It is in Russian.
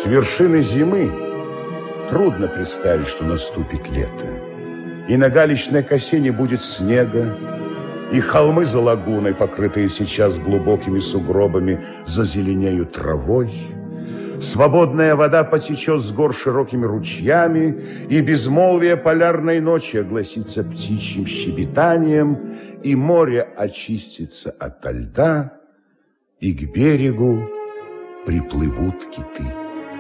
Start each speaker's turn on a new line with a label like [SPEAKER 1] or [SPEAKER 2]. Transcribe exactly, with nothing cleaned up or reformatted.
[SPEAKER 1] С вершины зимы трудно представить, что наступит лето. И на галечной косе не будет снега, и холмы за лагуной, покрытые сейчас глубокими сугробами, зазеленеют травой. Свободная вода потечет с гор широкими ручьями, и безмолвие полярной ночи огласится птичьим щебетанием, и море очистится ото льда, и к берегу приплывут киты.